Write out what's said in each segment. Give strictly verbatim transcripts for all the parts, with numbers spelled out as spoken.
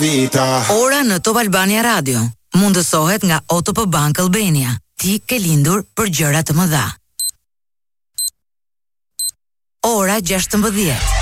Ora në Top Albania Radio mundësohet nga O T P Bank Albania. Ti ke lindur për gjëra të mëdha. Ora gjashtëmbëdhjetë.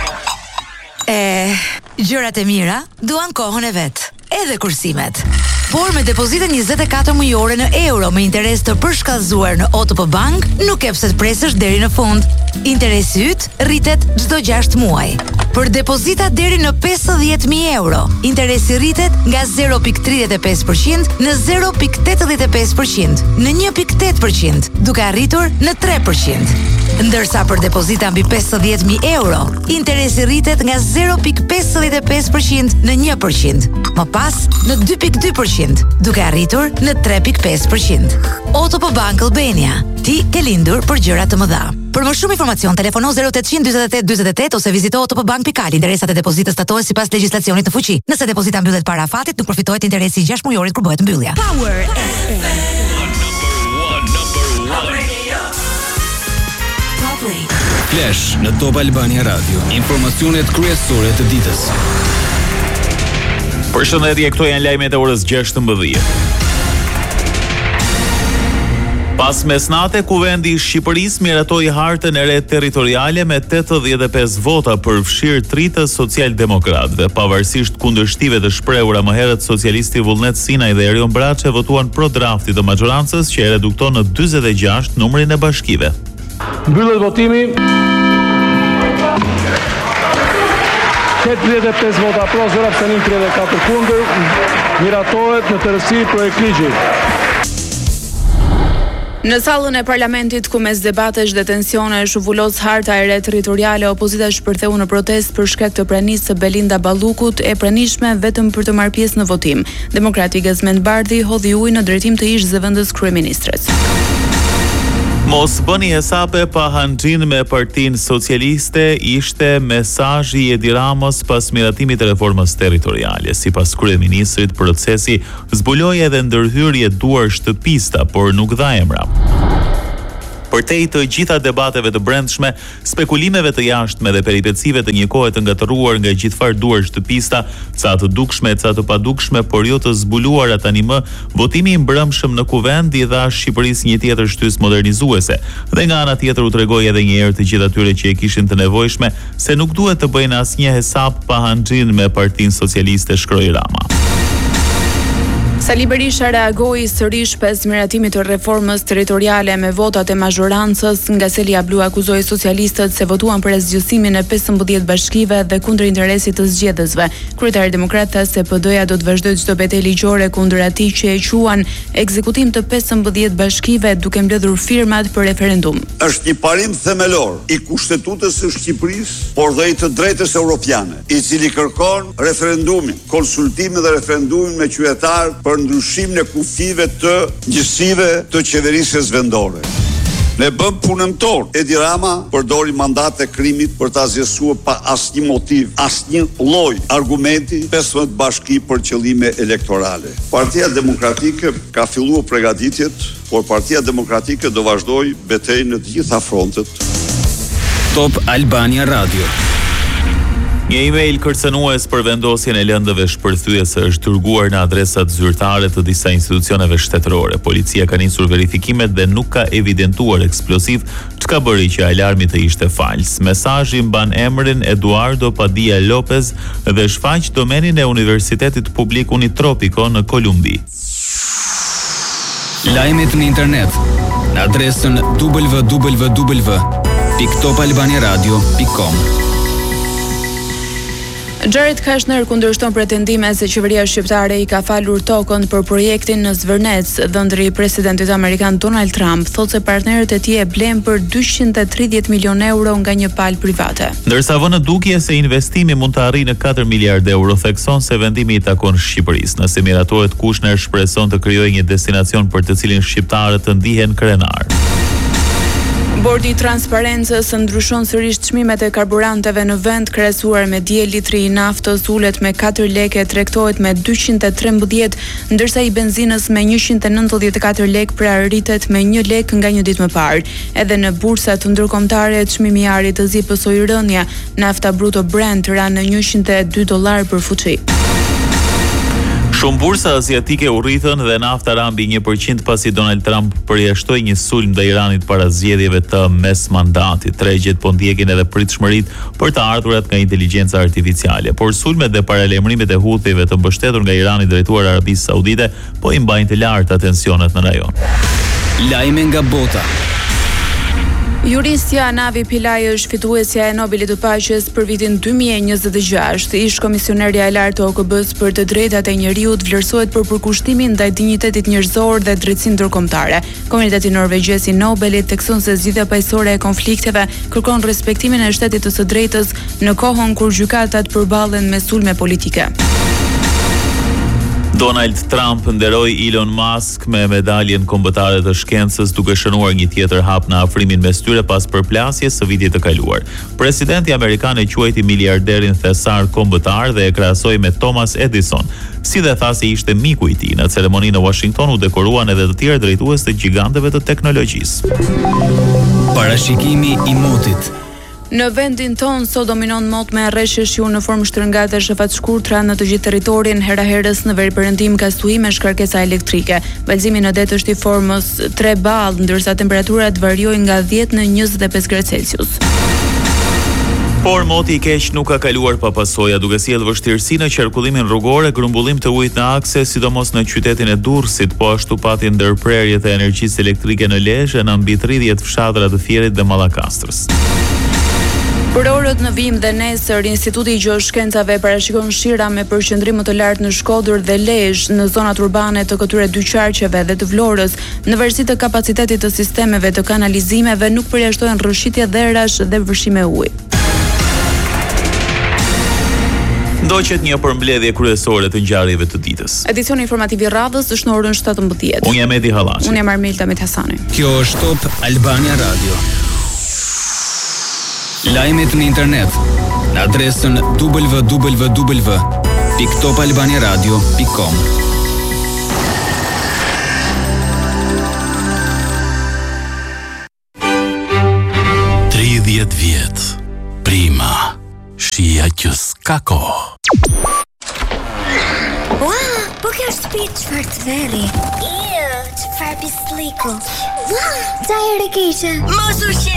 E, gjërat e mira duan kohën e vet, edhe kursimet. Por me depozitën njëzet e katër mujore në euro me interes të përshkallëzuar në O T P Bank, nuk e pse të presësh deri në fund. Interesi yt rritet çdo gjashtë muaj. Për depozita deri në pesëdhjetë mijë euro, interesi rritet nga zero pikë tridhjetë e pesë përqind në zero pikë tetëdhjetë e pesë përqind, në një pikë tetë përqind, duke arritur në tre përqind. Ndërsa për depozita mbi pesëdhjetë mijë euro, interesi rritet nga zero pikë pesëdhjetë e pesë përqind në një përqind, më pas në dy pikë dy përqind, duke arritur në tre pikë pesë përqind. O T P Bank Albania. Ti ke lindur për gjëra të mëdha. Për më shumë informacion, telefono zero ottanta dyzet e tetë dyzet e tetë ose vizito O T P Bank pikal. Interesat e depozitës statohen sipas legjislacionit në fuqi. Nëse depozita mbyllet para afatit, nuk përfitohet interesi i gjashtë mujorit kur bëhet mbyllja. Power F M. Flash në Top Albania Radio. Informacionet kryesore të ditës. Përshëndetje, këto janë lajmet e orës gjashtëmbëdhjetë. Pas mesnate, Kuvendi i Shqipërisë miratoi hartën e re territoriale me tetëdhjetë e pesë vota për fshirë tri të socialdemokratëve. Pavarësisht kundërshtive të shprehura më herët, socialisti Vullnet Sinaj dhe Erion Braçe votuan pro draftit të majorancës që e redukton në dyzet e gjashtë numrin e bashkive. Mbyllet votimi. tetëdhjetë e pesë vota pro, zero abstenim, tridhjetë e katër kundër. Miratohet në tërësi projekt ligji. Në sallën e parlamentit ku mes debatesh dhe tensionesh u vullos harta e re territoriale, opozita shpërtheu në protestë për shkak të pranisë së Belinda Ballukut e pranishme vetëm për të marrë pjesë në votim. Demokrati Gazmend Bardhi hodhi ujë në drejtim të ish zëvendës kryeministres. Mos bëni hesape pa hanxhin me Partinë Socialiste ishte mesazhi i Edi Ramës pas miratimit të reformës territoriale. Sipas kryeministrit, procesi zbuloi edhe ndërhyrje duar shtëpista, por nuk dha emra. Përtej të gjitha debateve të brendshme, spekulimeve të jashtme dhe peripecive të një kohe të ngatëruar nga gjithfar duar shtëpista, ca të dukshme, ca të padukshme, por jo të zbuluara tani më, votimi i mbrëmshëm në Kuvend i dha Shqipërisë një tjetër shtys modernizuese. Dhe nga ana tjetër u tregoi edhe një herë të gjithë atyre që e kishin të nevojshme se nuk duhet të bëjnë asnjë hesap pa hanxhin me Partinë Socialiste, shkroi Rama. Sali Berisha reagoi sërish pas miratimit të reformës territoriale me votat e mazhorancës. Nga Selia Blu akuzoi socialistët se votuan për zgjidhsimin e pesëmbëdhjetë bashkive dhe kundër interesit të zgjedhësve. Kryetari demokrat tha se P D-ja do të vazhdojë çdo betejë ligjore kundër atij që e quan ekzekutim të pesëmbëdhjetë bashkive duke mbledhur firmat për referendum. Është një parim themelor i Kushtetutës së Shqipërisë, por dhe i të drejtës europiane, i cili kërkon referendumin, konsultimin dhe referendumin me qytetarë për ndryshimin e kufive të gjësive të qeverisjes vendore. Ne bëm punën tonë. Edi Rama përdori mandate krimit për ta zgjesuar pa asnjë motiv, asnjë lloj argumenti pesëmbëdhjetë bashki për qëllime elektorale. Partia Demokratike ka filluar përgatitjet, por Partia Demokratike do vazhdoj betejën në të gjitha frontet. Top Albania Radio. Një email kërcënues për vendosjen e lëndëve shpërthyese është dërguar në adresat zyrtare të disa institucioneve shtetërore. Policia ka nisur verifikimet dhe nuk ka evidentuar eksploziv, çka bëri që alarmi të ishte fals. Mesazhi mban emrin Eduardo Padilla Lopez dhe shfaq domenin e Universitetit Publik Unitropico në Kolumbi. Lajmet në internet në adresën w w w pikë top albania radio pikë com. Jared Kushner kundërshton pretendime se qeveria shqiptare i ka falur tokën për projektin në Zvërnec. Dhëndri i presidentit amerikan Donald Trump thotë se partnerët e tij e blen për dyqind e tridhjetë milionë euro nga një palë private. Ndërsa vënë dukje se investimi mund të arrijë në katër miliardë euro, thekson se vendimi i takon Shqipërisë. Nëse miratohet, Kushner shpreson të krijojë një destinacion për të cilin shqiptarët të ndihen krenar. Bordi i transparencës ndryshon sërish çmimet e karburanteve në vend. Krahasuar me dje, litri i naftës ulet me katër lekë, tregtohet me dyqind e trembëdhjetë, ndërsa i benzinës me njëqind e nëntëdhjetë e katër lekë, pra rritet me një lekë nga një ditë më parë. Edhe në bursat ndërkombëtare çmimi i arit të zi pësoi rënje. Nafta bruto Brent ra në njëqind e dy dollar për fuçi. Shumë bursa aziatike u rritën dhe nafta rambi një përqind pasi Donald Trump përjashtoi një sulm ndaj Iranit para zgjedhjeve të mesmandatit. Tregjet po ndjekin edhe pritshmëritë për të ardhurat nga inteligjenca artificiale, por sulmet dhe paralajmërimet e Huthive të mbështetur nga Irani drejtuar Arabisë Saudite po i mbajnë të lartë atencionet në rajon. Lajme nga bota. Juristja Navi Pillay është fituesja e Nobelit të Paqes për vitin dy mijë e njëzet e gjashtë. Ish komisionerja e lartë të O K B-s për të drejtat e njeriut vlerësohet për përkushtimin ndaj dinjitetit njerëzor dhe drejtsinë ndërkombëtare. Komiteti norvegjez i Nobelit thekson se zgjidhja paqësore e konflikteve kërkon respektimin e shtetit të së drejtës në kohën kur gjykatat përballen me sulme politike. Donald Trump nderoi Elon Musk me medaljen kombëtare të shkencës duke shënuar një tjetër hap në afrimin mes tyre pas përplasjes së vitit të kaluar. Presidenti amerikan e quajti miliarderin thesar kombëtar dhe e krahasoi me Thomas Edison, si dhe tha se ishte miku i tij. Në ceremoninë në Washington u dekoruan edhe të tjerë drejtues të gjiganteve të teknologjisë. Parashikimi i motit. Në vendin ton sot dominon mot me rreshë shiu në formë shtrëngate shafat shkurtra në të gjithë territorin. Hera herës në veriperëndim ka stuhi me shkarkesa elektrike. Valzimi në det është i formës tre ball, ndërsa temperaturat variojnë nga dhjetë në njëzet e pesë gradë Celsius. Por moti i keq nuk ka kaluar pa pasoja, duke sjellë vështirësi në qarkullimin rrugor, grumbullim të ujit në akse, sidomos në qytetin e Durrësit, po ashtu pati ndërprerjet e energjisë elektrike në Lezhë në mbi tridhjetë fshatra të Fierit dhe Mallakastrës. Për orët në vim dhe nesër, Instituti i Gjeoshkencave parashikon shira me përqendrim më të lartë në Shkodër dhe Lezhë, në zonat urbane të këtyre dy qarqeve dhe të Vlorës, në varësi të kapacitetit të sistemeve të kanalizimeve, nuk përjashtojnë rrëshitje dherash dhe vërshime uji. Ndoqet një përmbledhje kryesore të ngjarjeve të ditës. Edicioni informativ i radhës është në orën shtatëmbëdhjetë. Unë jam Edi Hallaçi. Unë jam Armilda Mithasani. Kjo është Top Albania Radio. Lajmet në internet në adresën w w w pikë top albania radio pikë com. tridhjetë vjet. Prima. Shija që s'ka kohë. Ua, po kjo është shtëpi çfarë të veri. Iu, çfarë pisliku. Ua, ca herë keqe. Mos u